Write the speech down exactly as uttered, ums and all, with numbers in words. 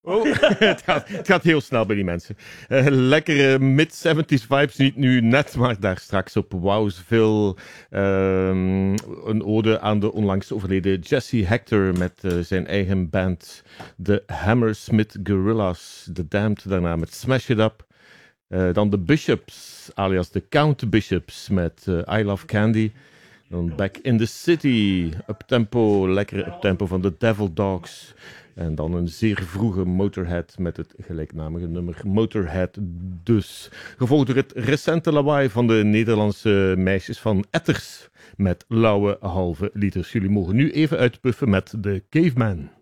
Oh, het, gaat, het gaat heel snel bij die mensen. Uh, lekkere mid-zeventies vibes, niet nu net, maar daar straks op Wowsville. Um, een ode aan de onlangs overleden Jesse Hector met uh, zijn eigen band, de Hammersmith Gorillas. The Damned daarna met Smash It Up. Uh, dan de Bishops, alias de Count Bishops met uh, I Love Candy. Dan Back in the City, uptempo, lekkere uptempo van de Devil Dogs. En dan een zeer vroege Motorhead met het gelijknamige nummer Motorhead dus. Gevolgd door het recente lawaai van de Nederlandse meisjes van Etters met lauwe halve liters. Jullie mogen nu even uitpuffen met de Caveman.